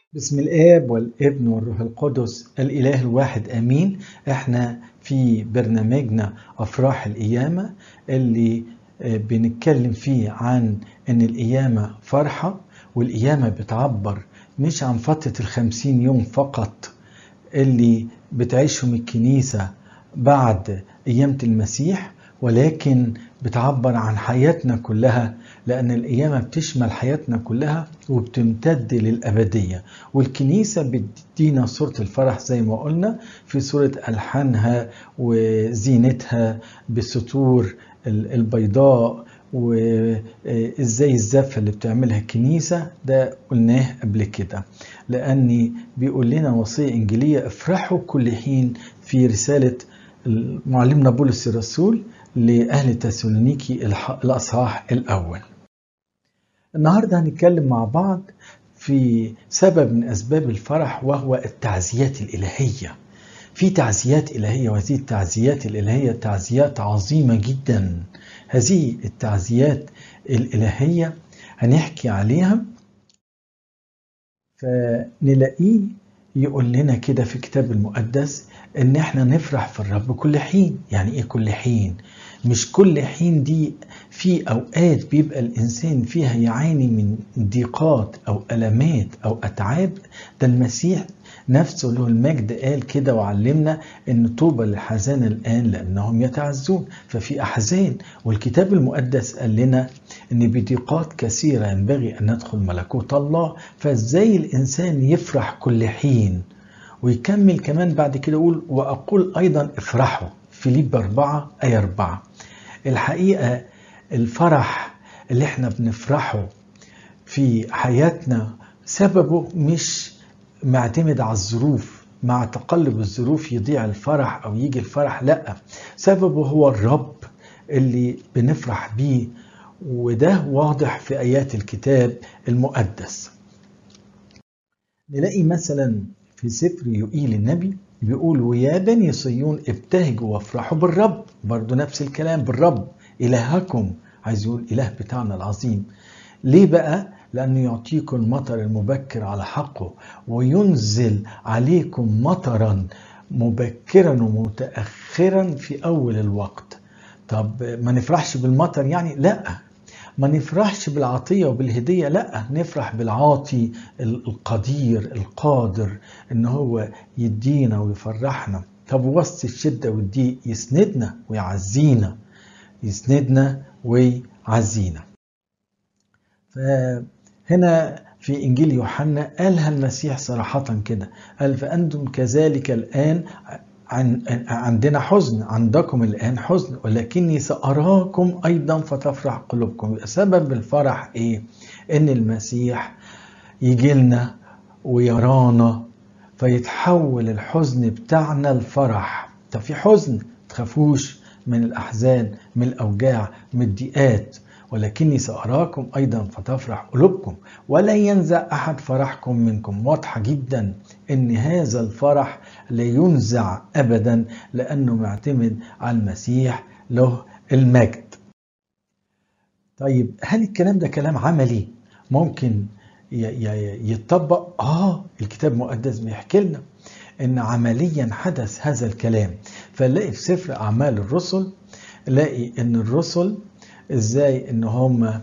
بسم الآب والابن والروح القدس الإله الواحد آمين. احنا في برنامجنا أفراح القيامة اللي بنتكلم فيه عن إن القيامة فرحة، والقيامة بتعبر مش عن فترة 50 يوم فقط اللي بتعيشهم الكنيسة بعد قيامة المسيح، ولكن بتعبر عن حياتنا كلها، لأن القيامة بتشمل حياتنا كلها وبتمتد للأبدية. والكنيسة بتدينا صورة الفرح زي ما قلنا في صورة ألحانها وزينتها بالسطور البيضاء، وإزاي الزفة اللي بتعملها الكنيسة ده قلناه قبل كده، لأني بيقول لنا وصية إنجيلية: افرحوا كل حين، في رسالة معلمنا بولس الرسول لأهل تسالونيكي الأصحاح الأول. النهاردة هنتكلم مع بعض في سبب من أسباب الفرح، وهو التعزيات الإلهية. في تعزيات إلهية، وهذه التعزيات الإلهية تعزيات عظيمة جدا. هذه التعزيات الإلهية هنحكي عليها، فنلاقيه يقول لنا كده في الكتاب المقدس ان احنا نفرح في الرب كل حين. يعني ايه كل حين؟ مش كل حين دي في اوقات بيبقى الانسان فيها يعاني من ضيقات او المات او اتعاب. ده المسيح نفسه له المجد قال كده وعلمنا ان طوبى للحزان الان لانهم يتعزون. ففي احزان، والكتاب المقدس قال لنا ان بضيقات كثيره ينبغي ان ندخل ملكوت الله. فازاي الانسان يفرح كل حين؟ ويكمل كمان بعد كده يقول: واقول ايضا افرحوا، فيليب 4 آية 4. الحقيقه الفرح اللي احنا بنفرحه في حياتنا سببه مش معتمد على الظروف، مع تقلب الظروف يضيع الفرح او يجي الفرح، لا، سببه هو الرب اللي بنفرح بيه، وده واضح في آيات الكتاب المقدس. نلاقي مثلا في سفر يوئيل النبي بيقول: ويا بني صيون ابتهجوا وافرحوا بالرب. برضو نفس الكلام، بالرب إلهكم، عايز يقول إله بتاعنا العظيم. ليه بقى؟ لأنه يعطيكم المطر المبكر على حقه، وينزل عليكم مطرا مبكرا ومتأخرا في أول الوقت. طب ما نفرحش بالمطر يعني؟ لا، ما نفرحش بالعطية وبالهدية، لا، نفرح بالعاطي القدير القادر ان هو يدينا ويفرحنا. طب وسط الشدة والضيق يسندنا ويعزينا، يسندنا ويعزينا. فهنا في إنجيل يوحنا قالها المسيح صراحة كده، قال: فأنتم كذلك الآن عندنا حزن، عندكم الآن حزن، ولكني سأراكم أيضا فتفرح قلوبكم. سبب الفرح إيه؟ إن المسيح يجي لنا ويرانا فيتحول الحزن بتاعنا الفرح. طب في حزن، تخافوش من الأحزان، من الأوجاع، من الضيقات، ولكني سأراكم أيضا فتفرح قلوبكم ولا ينزع أحد فرحكم منكم. واضحة جدا إن هذا الفرح لا ينزع أبدا، لأنه معتمد على المسيح له المجد. طيب هل الكلام ده كلام عملي ممكن يتطبق؟ الكتاب المقدس بيحكي لنا إن عمليا حدث هذا الكلام. فنلاقي في سفر أعمال الرسل، نلاقي إن الرسل ازاي ان هم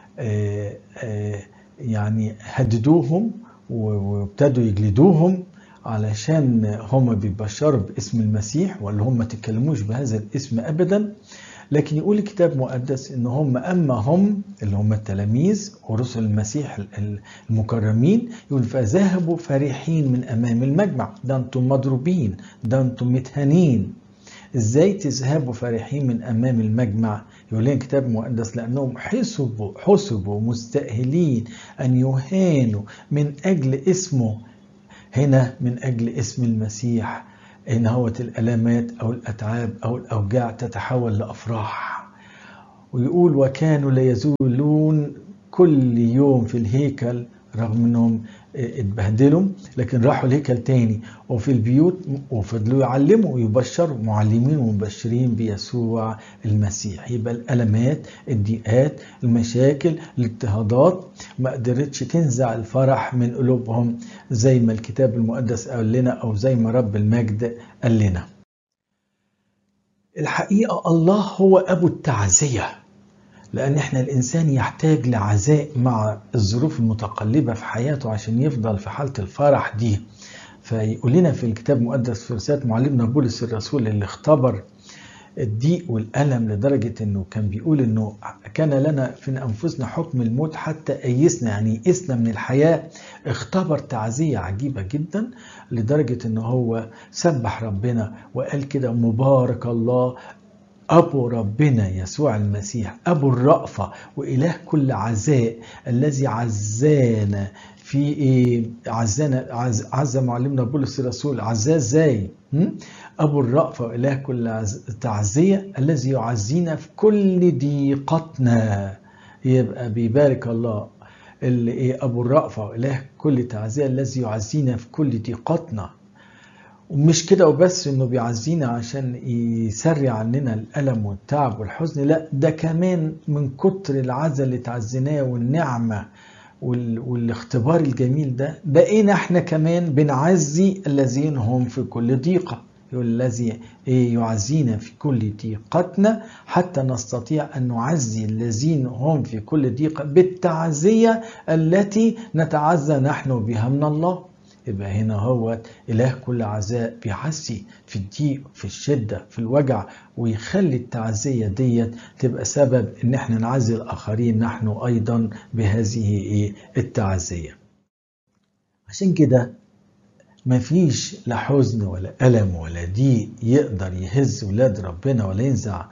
يعني هددوهم وابتدوا يجلدوهم علشان هم بيبشروا باسم المسيح، ولا هم ما تتكلموش بهذا الاسم ابدا. لكن يقول الكتاب المقدس ان هم اللي هم التلاميذ ورسل المسيح المكرمين، يقول: فذهبوا فرحين من امام المجمع. ده انتم مضروبين، ده انتم متهانين، ازاي تذهبوا فرحين من امام المجمع؟ يقول لنا الكتاب المقدس: لانهم حسبوا مستأهلين ان يهانوا من اجل اسمه. هنا من اجل اسم المسيح، ان هوت الالامات او الاتعاب او الاوجاع تتحول لافراح. ويقول: وكانوا لا يزولون كل يوم في الهيكل رغم انهم اتبهدلوا، لكن راحوا الهيكل تاني وفي البيوت وفضلوا يعلموا ويبشروا، معلمين ومبشرين بيسوع المسيح. يبقى الألمات، الضيقات، المشاكل، الاضطهادات ما قدرتش تنزع الفرح من قلوبهم زي ما الكتاب المقدس قال لنا، أو زي ما رب المجد قال لنا. الحقيقة الله هو أبو التعزية، لأن إحنا الإنسان يحتاج لعزاء مع الظروف المتقلبة في حياته عشان يفضل في حالة الفرح دي. فيقول لنا في الكتاب المقدس في رسالة معلمنا بولس الرسول اللي اختبر الضيق والألم لدرجة إنه كان بيقول إنه كان لنا في أنفسنا حكم الموت حتى أيسنا، يعني يئسنا من الحياة. اختبر تعزية عجيبة جدا لدرجة إنه هو سبح ربنا وقال كده: مبارك الله أبو ربنا يسوع المسيح، أبو الرأفة وإله كل عزاء، الذي عزانا في إيه؟ عز معلمنا بولس الرسول. عزاه إزاي؟ أبو الرأفة وإله كل تعزية، الذي يعزينا في كل ضيقتنا. يبقى بيبارك الله اللي إيه؟ أبو الرأفة وإله كل تعزية، الذي يعزينا في كل ضيقتنا. ومش كده وبس انه بيعزينا عشان يسرع عننا الألم والتعب والحزن، لا ده كمان من كتر العزة اللي تعزيناه والنعمة والاختبار الجميل ده بقينا احنا كمان بنعزي الذين هم في كل ضيقة. يقول الذي يعزينا في كل ضيقتنا حتى نستطيع أن نعزي الذين هم في كل ضيقة بالتعزية التي نتعزى نحن بها من الله. يبقى هنا هو إله كل عزاء بيعزي في الضيق، في الشدة، في الوجع، ويخلي التعزية ديت تبقى سبب ان احنا نعزي الآخرين نحن أيضا بهذه التعزية. عشان كده مفيش لا حزن ولا ألم ولا ضيق يقدر يهز ولاد ربنا ولا ينزع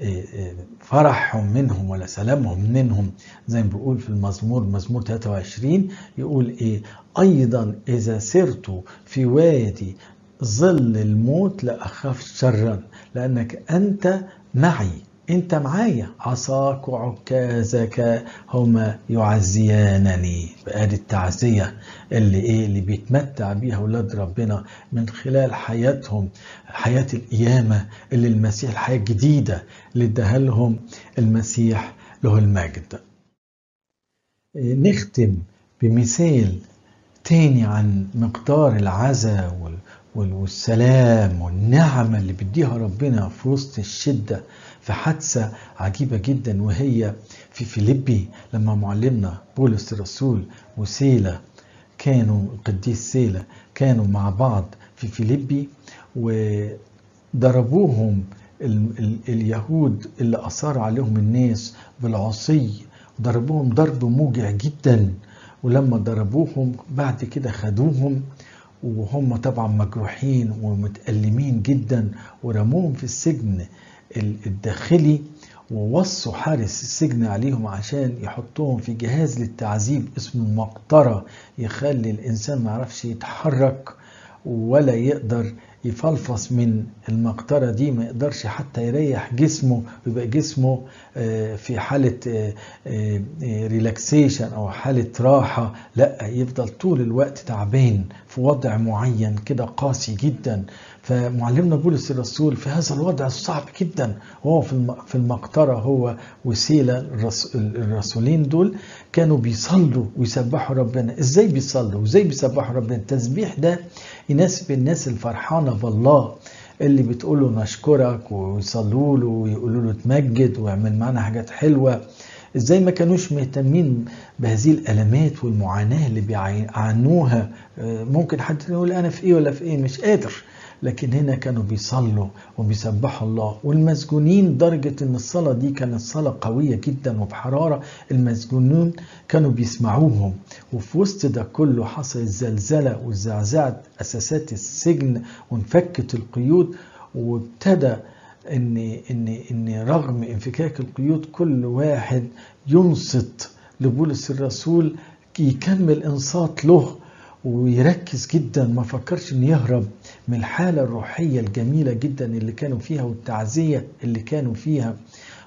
فرحهم منهم ولا سلامهم منهم. زي ما بيقول في المزمور 23 يقول ايه: ايضا اذا سرت في وادي ظل الموت لا اخاف شرا لانك انت معي. انت معايا، عصاك وعكازك هما يعزيانني. بقى دي التعزية اللي بيتمتع بيها اولاد ربنا من خلال حياتهم، حياة القيامة اللي المسيح، الحياة الجديدة اللي اداها لهم المسيح له المجد. نختم بمثال تاني عن مقدار العزاء والسلام والنعمة اللي بيديها ربنا في وسط الشدة، في حادثة عجيبة جدا، وهي في فيليبي لما معلمنا بولس الرسول وسيلة كانوا، القديس سيلة، كانوا مع بعض في فيليبي وضربوهم اليهود اللي أثار عليهم الناس بالعصي، ضربوهم ضرب موجع جدا. ولما ضربوهم بعد كده خدوهم وهم طبعا مجروحين ومتألمين جدا، ورموهم في السجن الداخلي، ووصوا حارس السجن عليهم عشان يحطوهم في جهاز للتعذيب اسمه المقطرة، يخلي الإنسان ما يعرفش يتحرك ولا يقدر يفلفص من المقطرة دي، ما يقدرش حتى يريح جسمه ويبقى جسمه في حالة ريلاكسيشن أو حالة راحة، لا يفضل طول الوقت تعبان في وضع معين كده قاسي جدا. فمعلمنا بولس الرسول في هذا الوضع الصعب جدا وهو في المقطرة، هو وسيلة الرسولين دول كانوا بيصلوا ويسبحوا ربنا. ازاي بيصلوا وازاي بيسبحوا ربنا؟ التسبيح ده يناسب الناس الفرحانة بالله اللي بتقوله نشكرك ويصلوا له ويقولوا له تمجد ويعمل معنا حاجات حلوة. ازاي ما كانوش مهتمين بهذه الألمات والمعاناة اللي بيعانوها؟ ممكن حد يقول أنا في إيه ولا في إيه مش قادر، لكن هنا كانوا بيصلوا وبيسبحوا الله. والمسجونين درجة ان الصلاة دي كانت صلاة قوية جدا وبحرارة، المسجونين كانوا بيسمعوهم. وفي وسط ده كله حصل الزلزلة وزعزعت أساسات السجن وانفكت القيود، وابتدى ان رغم انفكاك القيود كل واحد ينصت لبولس الرسول، يكمل انصات له ويركز جدا، ما فكرش ان يهرب من الحالة الروحية الجميلة جدا اللي كانوا فيها والتعزية اللي كانوا فيها.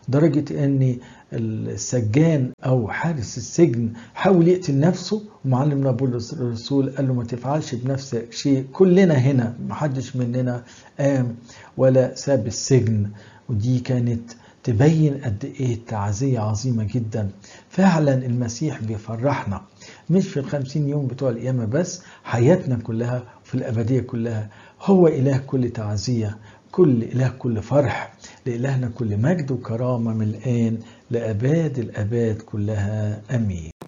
درجة ان السجان او حارس السجن حاول يقتل نفسه، ومعلمنا بولس الرسول قال له ما تفعلش بنفسك شيء، كلنا هنا محدش مننا قام ولا ساب السجن. ودي كانت تبين قد ايه التعزية عظيمة جدا. فعلا المسيح بيفرحنا مش في 50 يوم بتوع القيامة بس، حياتنا كلها في الأبدية كلها. هو إله كل تعزية، كل إله كل فرح. لإلهنا كل مجد وكرامة من الآن لأباد الآباد كلها، أمين.